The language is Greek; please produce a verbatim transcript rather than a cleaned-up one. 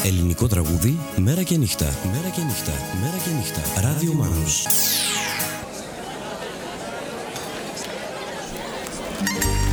Ελληνικό τραγούδι, μέρα και νύχτα. Μέρα και νύχτα. Μέρα και νύχτα. Ράδιο Μάνος.